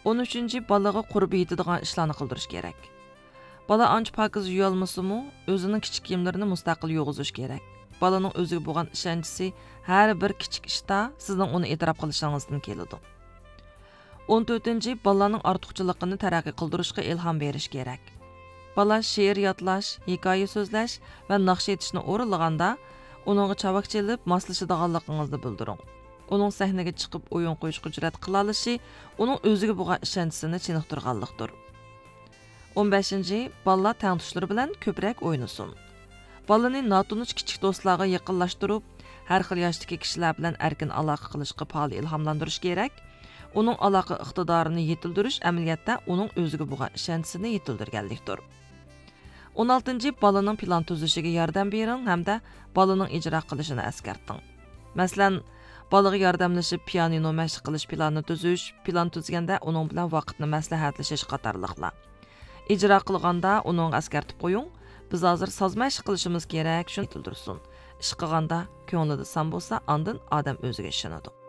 13-ci balaga qurbi yetadigan ishlarni qildirish kerak. Bala ancha pokiz yuyolmasimi, o'zining kichik kiyimlarini mustaqil yuvg'izish kerak. Balaning o'ziga bo'lgan ishonchi har bir kichik ishda sizning uni e'tirof qilishingizdan keladi. 14-ci balaning ortiqchiligini taraqqiy qildirishga ilhom berish kerak. Bala she'r yodlash, hikoya so'zlash va naqsh etishni o'rinlaganda uningga chavak chelib moslashadiganligingizni bildiring. Uning sahnaga chiqib o'yin qo'yishga jur'at qila olishi uning o'ziga bo'lgan ishonchisini chiniqtirganlikdir. 15-ci balla tangtushlari bilan ko'proq o'ynasin. Balani notunuch kichik do'stlarga yaqinlashtirib, har xil yoshdagi kishilar bilan erkin aloqa qilishga faol ilhomlantirish kerak. Uning aloqa iqtidorini yetildirish amaliyotda uning o'ziga bo'lgan ishonchisini yetildirganlikdir. 16-ci balaning plan tuzishiga yordam bering hamda balaning ijro qilishini eskarting. Masalan, balaga yordamlashib pianino mashq qilish planini tuzish, plan tuzganda uning bilan vaqtni maslahatlashish qatorliqlar. Ijro qilganda uning eskartib qo'ying. Biz hozir soz mashq qilishimiz kerak, shuni yetildirsin. Ish qilganda ko'nglida son bo'lsa, ondan odam o'ziga ishonadi.